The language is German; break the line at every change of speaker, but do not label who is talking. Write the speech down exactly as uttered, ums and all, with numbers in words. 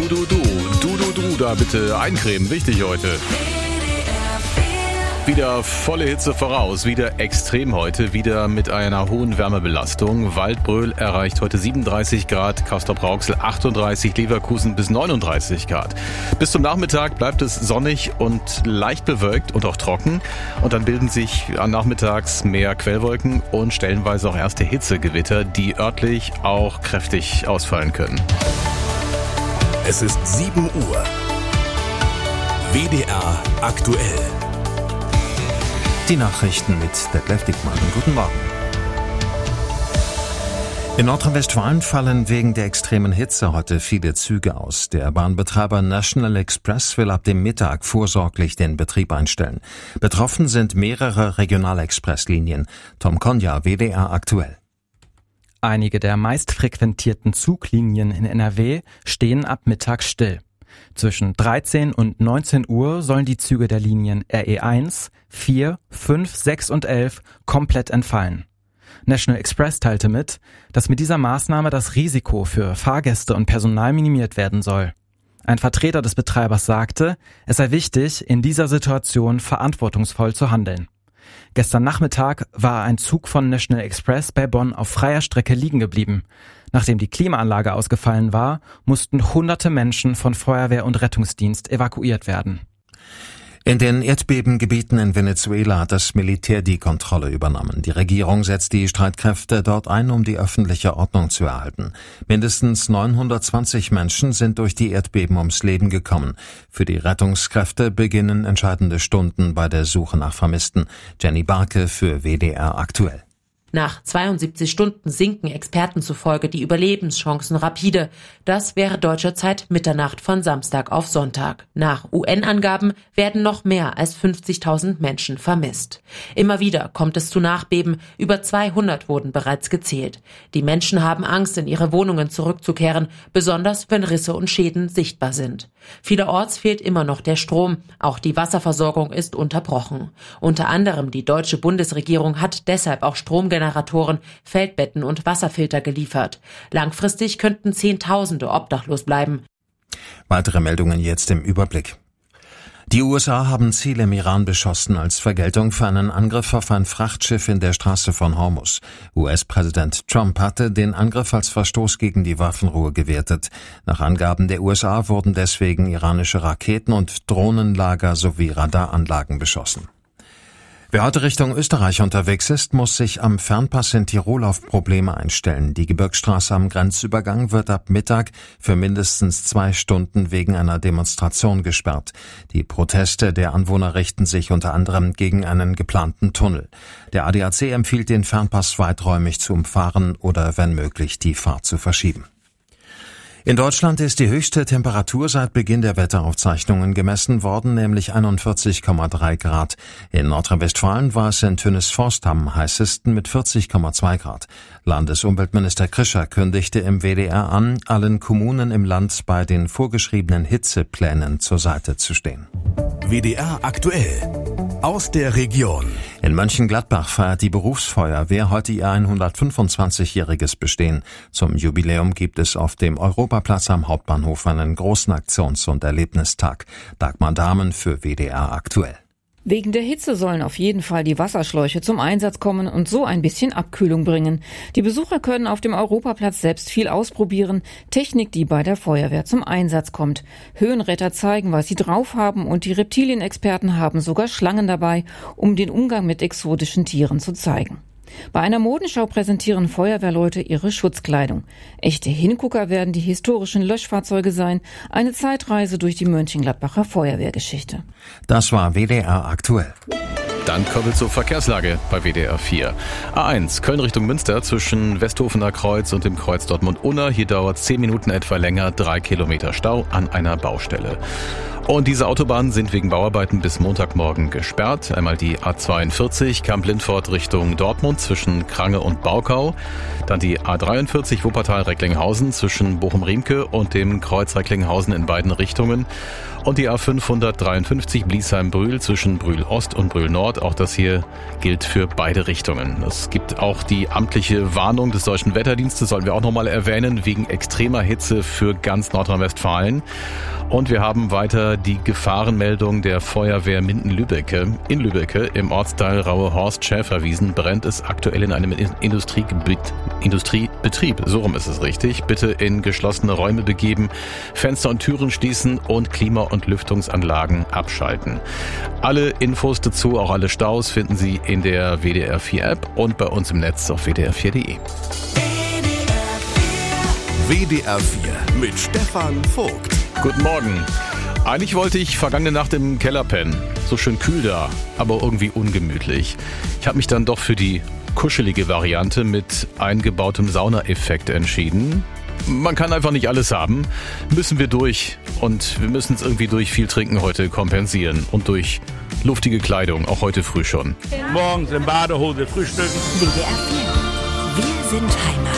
du, du, du, du, du, du, da bitte eincremen, wichtig heute. Wieder volle Hitze voraus, wieder extrem heute, wieder mit einer hohen Wärmebelastung. Waldbröl erreicht heute siebenunddreißig Grad, Castrop-Rauxel achtunddreißig, Leverkusen bis neununddreißig Grad. Bis zum Nachmittag bleibt es sonnig und leicht bewölkt und auch trocken. Und dann bilden sich an nachmittags mehr Quellwolken und stellenweise auch erste Hitzegewitter, die örtlich auch kräftig ausfallen können.
Es ist sieben Uhr. W D R aktuell.
Die Nachrichten mit Detlef Dickmann. Guten Morgen. In Nordrhein-Westfalen fallen wegen der extremen Hitze heute viele Züge aus. Der Bahnbetreiber National Express will ab dem Mittag vorsorglich den Betrieb einstellen. Betroffen sind mehrere Regionalexpresslinien. Tom Konja, W D R aktuell.
Einige der meistfrequentierten Zuglinien in N R W stehen ab Mittag still. Zwischen dreizehn und neunzehn Uhr sollen die Züge der Linien R E eins, vier, fünf, sechs und elf komplett entfallen. National Express teilte mit, dass mit dieser Maßnahme das Risiko für Fahrgäste und Personal minimiert werden soll. Ein Vertreter des Betreibers sagte, es sei wichtig, in dieser Situation verantwortungsvoll zu handeln. Gestern Nachmittag war ein Zug von National Express bei Bonn auf freier Strecke liegen geblieben. Nachdem die Klimaanlage ausgefallen war, mussten hunderte Menschen von Feuerwehr und Rettungsdienst evakuiert werden.
In den Erdbebengebieten in Venezuela hat das Militär die Kontrolle übernommen. Die Regierung setzt die Streitkräfte dort ein, um die öffentliche Ordnung zu erhalten. Mindestens neunhundertzwanzig Menschen sind durch die Erdbeben ums Leben gekommen. Für die Rettungskräfte beginnen entscheidende Stunden bei der Suche nach Vermissten. Jenny Barke für W D R aktuell.
Nach zweiundsiebzig Stunden sinken Experten zufolge die Überlebenschancen rapide. Das wäre deutscher Zeit Mitternacht von Samstag auf Sonntag. Nach U N-Angaben werden noch mehr als fünfzigtausend Menschen vermisst. Immer wieder kommt es zu Nachbeben. Über zweihundert wurden bereits gezählt. Die Menschen haben Angst, in ihre Wohnungen zurückzukehren, besonders wenn Risse und Schäden sichtbar sind. Vielerorts fehlt immer noch der Strom. Auch die Wasserversorgung ist unterbrochen. Unter anderem die deutsche Bundesregierung hat deshalb auch Stromgeneratoren, Feldbetten und Wasserfilter geliefert. Langfristig könnten Zehntausende obdachlos bleiben.
Weitere Meldungen jetzt im Überblick. Die U S A haben Ziele im Iran beschossen als Vergeltung für einen Angriff auf ein Frachtschiff in der Straße von Hormuz. U S-Präsident Trump hatte den Angriff als Verstoß gegen die Waffenruhe gewertet. Nach Angaben der U S A wurden deswegen iranische Raketen und Drohnenlager sowie Radaranlagen beschossen. Wer heute Richtung Österreich unterwegs ist, muss sich am Fernpass in Tirol auf Probleme einstellen. Die Gebirgsstraße am Grenzübergang wird ab Mittag für mindestens zwei Stunden wegen einer Demonstration gesperrt. Die Proteste der Anwohner richten sich unter anderem gegen einen geplanten Tunnel. Der A D A C empfiehlt, den Fernpass weiträumig zu umfahren oder wenn möglich die Fahrt zu verschieben. In Deutschland ist die höchste Temperatur seit Beginn der Wetteraufzeichnungen gemessen worden, nämlich einundvierzig Komma drei Grad. In Nordrhein-Westfalen war es in Tönisvorst am heißesten mit vierzig Komma zwei Grad. Landesumweltminister Krischer kündigte im W D R an, allen Kommunen im Land bei den vorgeschriebenen Hitzeplänen zur Seite zu stehen.
W D R aktuell. Aus der Region.
In Mönchengladbach feiert die Berufsfeuerwehr heute ihr hundertfünfundzwanzigjähriges Bestehen. Zum Jubiläum gibt es auf dem Europaplatz am Hauptbahnhof einen großen Aktions- und Erlebnistag. Dagmar Dahmen für W D R aktuell.
Wegen der Hitze sollen auf jeden Fall die Wasserschläuche zum Einsatz kommen und so ein bisschen Abkühlung bringen. Die Besucher können auf dem Europaplatz selbst viel ausprobieren. Technik, die bei der Feuerwehr zum Einsatz kommt. Höhenretter zeigen, was sie drauf haben, und die Reptilienexperten haben sogar Schlangen dabei, um den Umgang mit exotischen Tieren zu zeigen. Bei einer Modenschau präsentieren Feuerwehrleute ihre Schutzkleidung. Echte Hingucker werden die historischen Löschfahrzeuge sein. Eine Zeitreise durch die Mönchengladbacher Feuerwehrgeschichte.
Das war W D R aktuell.
Dann kommen wir zur Verkehrslage bei W D R vier. A eins, Köln Richtung Münster zwischen Westhofener Kreuz und dem Kreuz Dortmund-Unna. Hier dauert zehn Minuten etwa länger, drei Kilometer Stau an einer Baustelle. Und diese Autobahnen sind wegen Bauarbeiten bis Montagmorgen gesperrt. Einmal die A zweiundvierzig Kamp-Lindfort Richtung Dortmund zwischen Krange und Baukau. Dann die A dreiundvierzig Wuppertal-Recklinghausen zwischen Bochum-Riemke und dem Kreuz Recklinghausen in beiden Richtungen. Und die A fünfhundertdreiundfünfzig Bliesheim-Brühl zwischen Brühl-Ost und Brühl-Nord. Auch das hier gilt für beide Richtungen. Es gibt auch die amtliche Warnung des Deutschen Wetterdienstes, sollen wir auch nochmal erwähnen, wegen extremer Hitze für ganz Nordrhein-Westfalen. Und wir haben weiter die Gefahrenmeldung der Feuerwehr Minden-Lübbecke. In Lübbecke im Ortsteil Raue-Horst-Schäferwiesen brennt es aktuell in einem Industriegebiet, Industriebetrieb. So rum ist es richtig. Bitte in geschlossene Räume begeben, Fenster und Türen schließen und Klima- und Lüftungsanlagen abschalten. Alle Infos dazu, auch alle Staus, finden Sie in der W D R vier App und bei uns im Netz auf w d r vier punkt de.
W D R vier mit Stefan Vogt.
Guten Morgen. Eigentlich wollte ich vergangene Nacht im Keller pennen. So schön kühl da, aber irgendwie ungemütlich. Ich habe mich dann doch für die kuschelige Variante mit eingebautem Saunaeffekt entschieden. Man kann einfach nicht alles haben. Müssen wir durch. Und wir müssen es irgendwie durch viel Trinken heute kompensieren. Und durch luftige Kleidung, auch heute früh schon.
Morgens in Badehose frühstücken.
W D R vier. Wir sind Heimat.